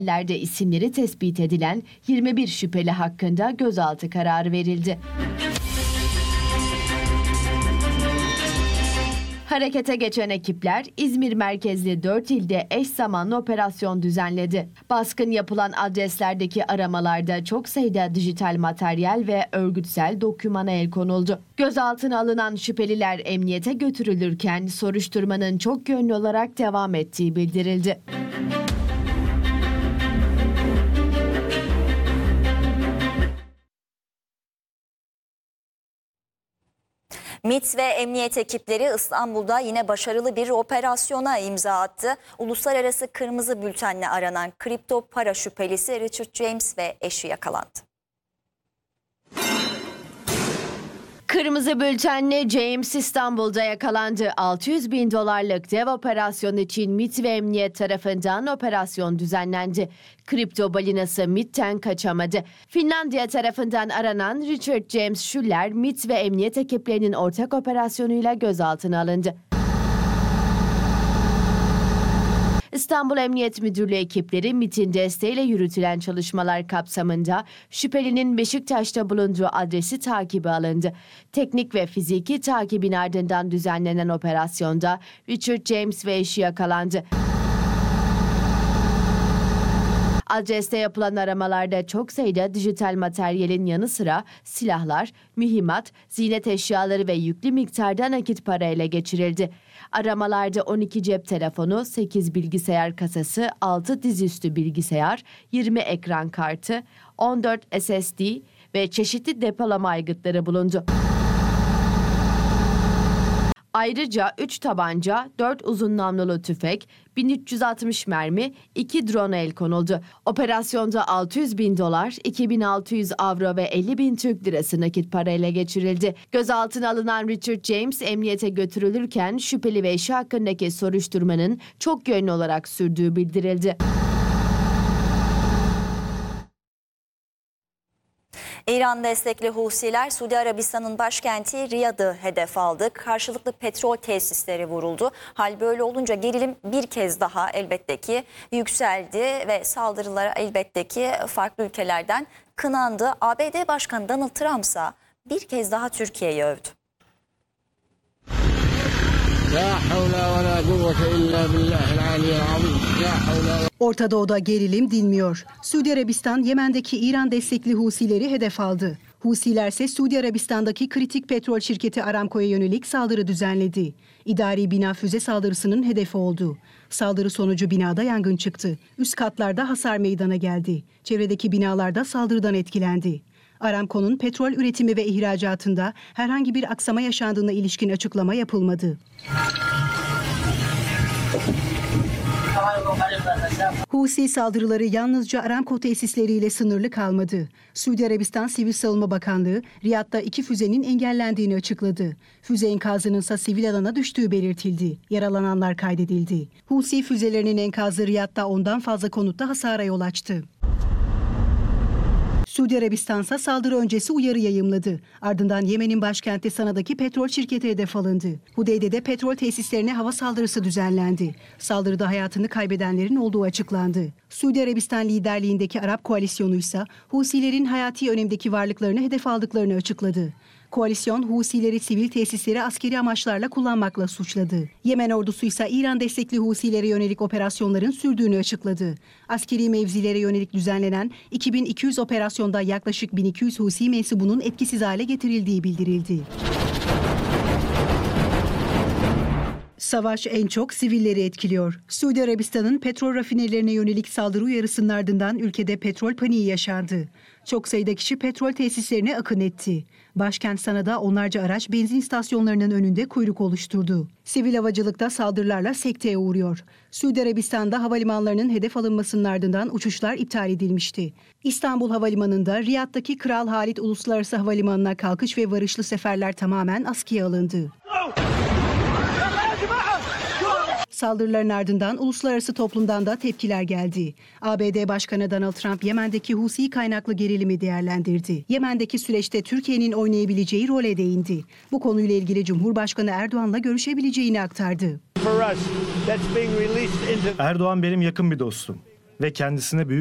Lerde isimleri tespit edilen 21 şüpheli hakkında gözaltı kararı verildi. Harekete geçen ekipler İzmir merkezli 4 ilde eş zamanlı operasyon düzenledi. Baskın yapılan adreslerdeki aramalarda çok sayıda dijital materyal ve örgütsel dokümana el konuldu. Gözaltına alınan şüpheliler emniyete götürülürken soruşturmanın çok yönlü olarak devam ettiği bildirildi. MİT ve emniyet ekipleri İstanbul'da yine başarılı bir operasyona imza attı. Uluslararası kırmızı bültenle aranan kripto para şüphelisi Richard James ve eşi yakalandı. Kırmızı bültenli James İstanbul'da yakalandı. 600 bin dolarlık dev operasyon için MİT ve emniyet tarafından operasyon düzenlendi. Kripto balinası MİT'ten kaçamadı. Finlandiya tarafından aranan Richard James Schuller, MİT ve emniyet ekiplerinin ortak operasyonuyla gözaltına alındı. İstanbul Emniyet Müdürlüğü ekipleri MİT'in desteğiyle yürütülen çalışmalar kapsamında şüphelinin Beşiktaş'ta bulunduğu adresi takibi alındı. Teknik ve fiziki takibin ardından düzenlenen operasyonda Richard James ve eşi yakalandı. Adreste yapılan aramalarda çok sayıda dijital materyalin yanı sıra silahlar, mühimmat, ziynet eşyaları ve yüklü miktarda nakit para ele geçirildi. Aramalarda 12 cep telefonu, 8 bilgisayar kasası, 6 dizüstü bilgisayar, 20 ekran kartı, 14 SSD ve çeşitli depolama aygıtları bulundu. Ayrıca 3 tabanca, 4 uzun namlulu tüfek, 1360 mermi, 2 drone el konuldu. Operasyonda 600 bin dolar, 2600 avro ve 50 bin Türk lirası nakit para ele geçirildi. Gözaltına alınan Richard James emniyete götürülürken şüpheli ve eşi hakkındaki soruşturmanın çok yönlü olarak sürdüğü bildirildi. İran destekli Husiler Suudi Arabistan'ın başkenti Riyad'ı hedef aldı. Karşılıklı petrol tesisleri vuruldu. Hal böyle olunca gerilim bir kez daha elbette ki yükseldi ve saldırılara elbette ki farklı ülkelerden kınandı. ABD Başkanı Donald Trump ise bir kez daha Türkiye'yi övdü. Orta Doğu'da gerilim dinmiyor. Suudi Arabistan, Yemen'deki İran destekli Husileri hedef aldı. Husiler ise Suudi Arabistan'daki kritik petrol şirketi Aramco'ya yönelik saldırı düzenledi. İdari bina füze saldırısının hedefi oldu. Saldırı sonucu binada yangın çıktı. Üst katlarda hasar meydana geldi. Çevredeki binalarda saldırıdan etkilendi. Aramco'nun petrol üretimi ve ihracatında herhangi bir aksama yaşandığına ilişkin açıklama yapılmadı. Husi saldırıları yalnızca Aramco tesisleriyle sınırlı kalmadı. Suudi Arabistan Sivil Savunma Bakanlığı, Riyad'da 2 füzenin engellendiğini açıkladı. Füze enkazının ise sivil alana düştüğü belirtildi. Yaralananlar kaydedildi. Husi füzelerinin enkazı Riyad'da 10'dan fazla konutta hasara yol açtı. Suudi Arabistan ise saldırı öncesi uyarı yayımladı. Ardından Yemen'in başkenti Sana'daki petrol şirketi hedef alındı. Hudeyde'de petrol tesislerine hava saldırısı düzenlendi. Saldırıda hayatını kaybedenlerin olduğu açıklandı. Suudi Arabistan liderliğindeki Arap koalisyonu ise Husilerin hayati önemdeki varlıklarını hedef aldıklarını açıkladı. Koalisyon Husileri sivil tesisleri askeri amaçlarla kullanmakla suçladı. Yemen ordusu ise İran destekli Husilere yönelik operasyonların sürdüğünü açıkladı. Askeri mevzilere yönelik düzenlenen 2200 operasyonda yaklaşık 1200 Husi mensubunun etkisiz hale getirildiği bildirildi. Savaş en çok sivilleri etkiliyor. Suudi Arabistan'ın petrol rafinerilerine yönelik saldırı uyarısının ardından ülkede petrol paniği yaşandı. Çok sayıda kişi petrol tesislerine akın etti. Başkent Sana'da onlarca araç benzin istasyonlarının önünde kuyruk oluşturdu. Sivil havacılıkta saldırılarla sekteye uğruyor. Suudi Arabistan'da havalimanlarının hedef alınmasının ardından uçuşlar iptal edilmişti. İstanbul Havalimanı'nda Riyad'daki Kral Halid Uluslararası Havalimanı'na kalkış ve varışlı seferler tamamen askıya alındı. Saldırıların ardından uluslararası toplumdan da tepkiler geldi. ABD Başkanı Donald Trump Yemen'deki Husi kaynaklı gerilimi değerlendirdi. Yemen'deki süreçte Türkiye'nin oynayabileceği role değindi. Bu konuyla ilgili Cumhurbaşkanı Erdoğan'la görüşebileceğini aktardı. Erdoğan benim yakın bir dostum ve kendisine büyük